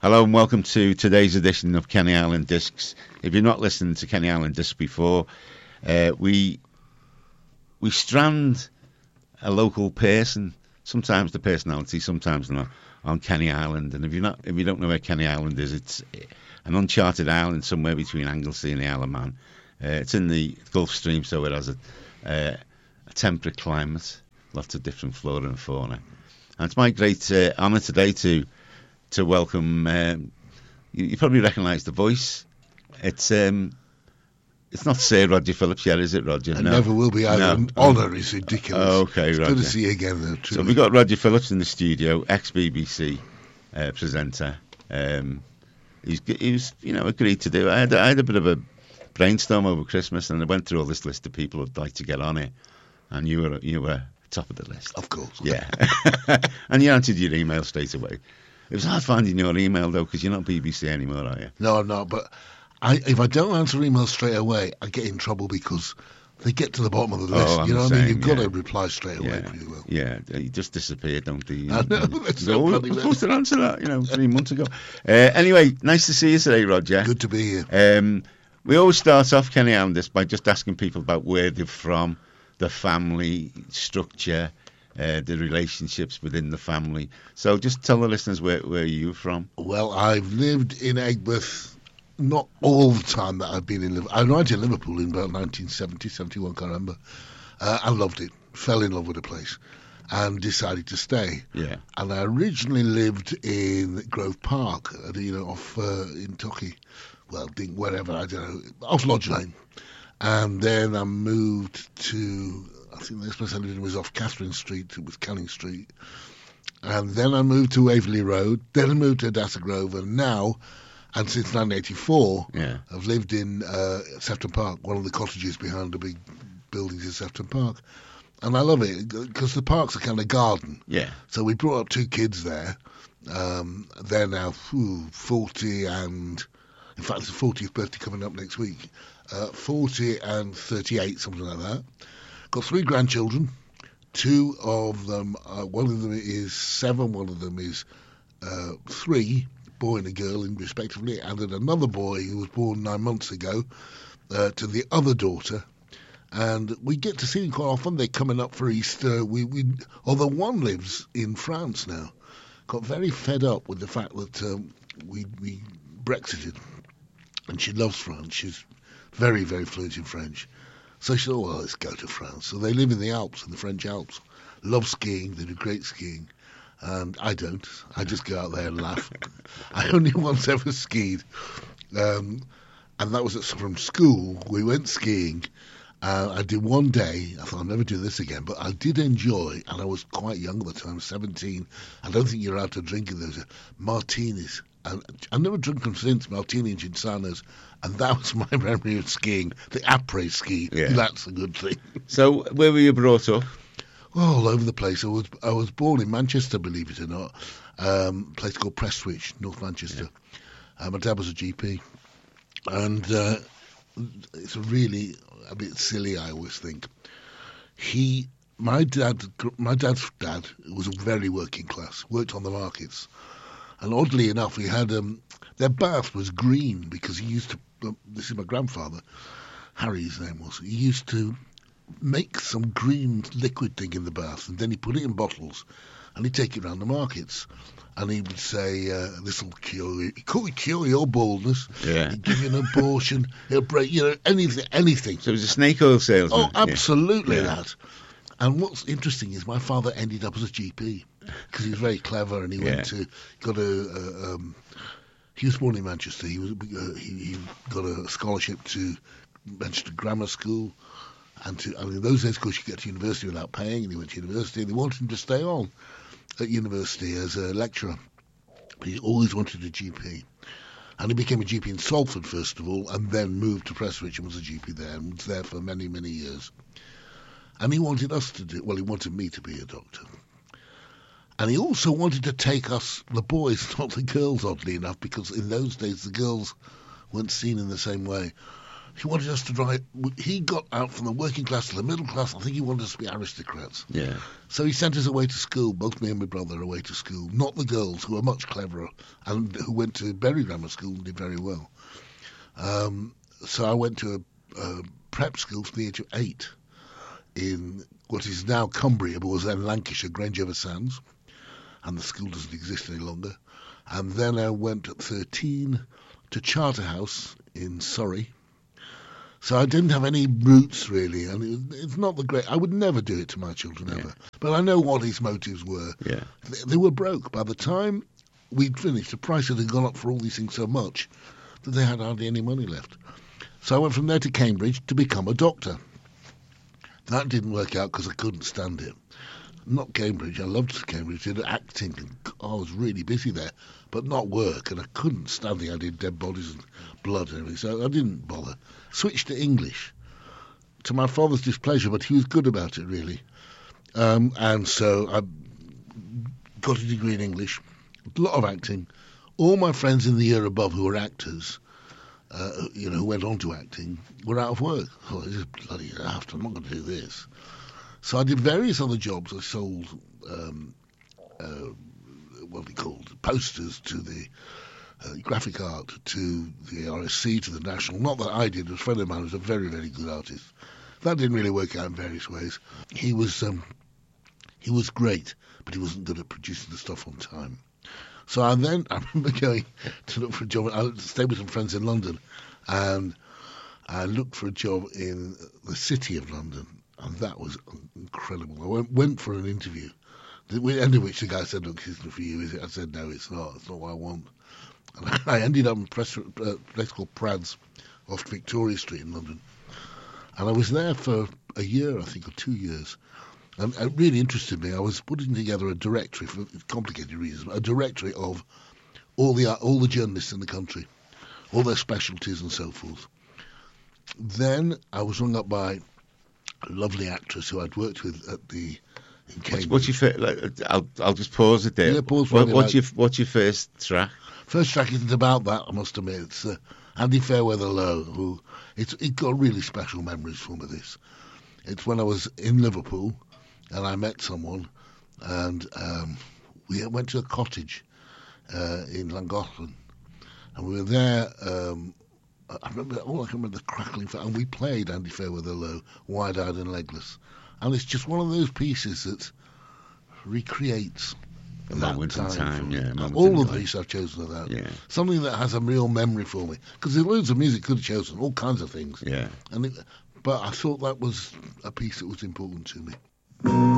Hello and welcome to today's edition of Kenny Island Discs. If you're not listening to Kenny Island Discs before, we strand a local person, sometimes the personality, sometimes not, on Kenny Island. And if you don't know where Kenny Island is, it's an uncharted island somewhere between Anglesey and the Isle of Man. It's in the Gulf Stream, so it has a temperate climate, lots of different flora and fauna. And it's my great honour today to welcome. You probably recognise the voice. It's not Sir Roger Phillips yet, is it, Roger? It never will be either. No. Honour is ridiculous. Oh, okay, it's Roger. Good to see you again, though. Truly. So we've got Roger Phillips in the studio, ex-BBC presenter. He's agreed to do. I had a bit of a brainstorm over Christmas, and I went through all this list of people who'd like to get on it, and you were top of the list. Of course. Yeah. And you answered your email straight away. It was hard finding your email, though, because you're not BBC anymore, are you? No, I'm not. But if I don't answer emails straight away, I get in trouble because they get to the bottom of the list. I'm you know what I mean? You've got to yeah. reply straight away pretty well. Yeah, you just disappeared, don't you? I know. That's so funny. I was supposed to answer that, 3 months ago. Anyway, nice to see you today, Roger. Good to be here. We always start off, Kenny Island, by just asking people about where they're from, the family structure, the relationships within the family. So just tell the listeners where you're from. Well, I've lived in Aigburth, not all the time that I've been in Liverpool. I arrived in Liverpool in about 1970, 71, can't remember. I loved it, fell in love with the place, and decided to stay. Yeah. And I originally lived in Grove Park, off in Torquay. Well, wherever, I don't know, off Lodge Lane. And then I moved to, I think the next place I lived in was off Catherine Street, it was Canning Street. And then I moved to Waverley Road, then I moved to Adassa Grove, and now, and since 1984, I've lived in Sefton Park, one of the cottages behind the big buildings in Sefton Park. And I love it, because the park's a kind of garden. Yeah. So we brought up 2 kids there. They're now 40 and... In fact, it's the 40th birthday coming up next week. 40 and 38, something like that. Got 3 grandchildren. 2 of them, one of them is 7, one of them is 3, boy and a girl, respectively, and then another boy who was born 9 months ago to the other daughter. And we get to see them quite often. They're coming up for Easter. Although one lives in France now. Got very fed up with the fact that we Brexited. And she loves France. She's very, very fluent in French. So she thought, well, let's go to France. So they live in the Alps, in the French Alps. Love skiing. They do great skiing. And I don't. I just go out there and laugh. I only once ever skied. And that was from school. We went skiing. I did one day. I thought, I'll never do this again. But I did enjoy, and I was quite young at the time, 17. I don't think you're allowed to drink in those martinis. And I've never drunk them since, martini and Cinsanos, and that was my memory of skiing, the après ski. Yeah. That's a good thing. So, where were you brought up? Well, all over the place. I was born in Manchester, believe it or not, a place called Prestwich, North Manchester. Yeah. My dad was a GP, and it's really a bit silly, I always think. My dad's dad was very working class, worked on the markets. And oddly enough, we had their bath was green because he used to. This is my grandfather, Harry, his name was. He used to make some green liquid thing in the bath, and then he put it in bottles, and he'd take it around the markets, and he would say, "This will cure you. It could cure your baldness. Yeah. He'd give you an abortion. It'll break, anything." So it was a snake oil salesman. Oh, absolutely that. And what's interesting is my father ended up as a GP. Because he was very clever, and he he was born in Manchester. He got a scholarship to Manchester Grammar School, and in those days, of course, you get to university without paying. And he went to university, and they wanted him to stay on at university as a lecturer. But he always wanted a GP, and he became a GP in Salford first of all, and then moved to Prestwich and was a GP there, and was there for many, many years. And he wanted us to do. Well, he wanted me to be a doctor. And he also wanted to take us, the boys, not the girls, oddly enough, because in those days the girls weren't seen in the same way. He wanted us to drive. He got out from the working class to the middle class. I think he wanted us to be aristocrats. Yeah. So he sent us away to school, both me and my brother away to school. Not the girls, who were much cleverer and who went to Bury Grammar School and did very well. So I went to a prep school from the age of 8 in what is now Cumbria, but was then Lancashire, Grange over Sands. And the school doesn't exist any longer. And then I went at 13 to Charterhouse in Surrey. So I didn't have any roots, really, and it's not the great... I would never do it to my children, ever. But I know what his motives were. Yeah. They were broke. By the time we'd finished, the price had gone up for all these things so much that they had hardly any money left. So I went from there to Cambridge to become a doctor. That didn't work out because I couldn't stand it. Not Cambridge. I loved Cambridge. Did acting. And I was really busy there, but not work. And I couldn't stand the idea of dead bodies and blood and everything. So I didn't bother. Switched to English, to my father's displeasure, but he was good about it, really. And so I got a degree in English. A lot of acting. All my friends in the year above who were actors, who went on to acting, were out of work. Oh, this is bloody daft. I'm not going to do this. So I did various other jobs. I sold, what are they called, posters to the graphic art, to the RSC, to the National. Not that I did. A friend of mine was a very, very good artist. That didn't really work out in various ways. He was great, but he wasn't good at producing the stuff on time. So I remember going to look for a job. I stayed with some friends in London, and I looked for a job in the City of London. And that was incredible. I went for an interview, at the end of which the guy said, "Look, this isn't for you, is it?" I said, "No, it's not. It's not what I want." And I ended up in a place called Prads off Victoria Street in London. And I was there for a year, I think, or 2 years. And it really interested me. I was putting together a directory, for complicated reasons, a directory of all the journalists in the country, all their specialties and so forth. Then I was rung up by a lovely actress who I'd worked with in Cambridge. What's your I'll just pause it there. Yeah, pause. What's your first track? First track isn't about that, I must admit. It's Andy Fairweather Low, who it got really special memories for me. It's when I was in Liverpool and I met someone, and we went to a cottage in Llangollen, and we were there. I can remember the crackling, and we played Andy Fairweather Low, Wide-Eyed and Legless, and it's just one of those pieces that recreates a moment in time. Yeah, all of these I've chosen of that. Yeah, something that has a real memory for me, because there's loads of music could have chosen, all kinds of things. Yeah, but I thought that was a piece that was important to me.